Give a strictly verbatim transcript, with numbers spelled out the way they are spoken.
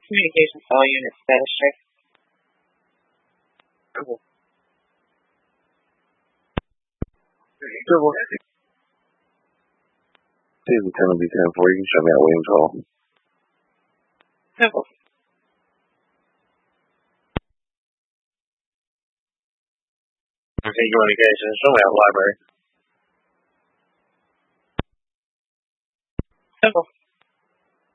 Communications all units status check. Cool. Civil. This is Lieutenant B ten four. You can show me at Williams Hall. Simple. Okay, communications. Show me at the library. Simple.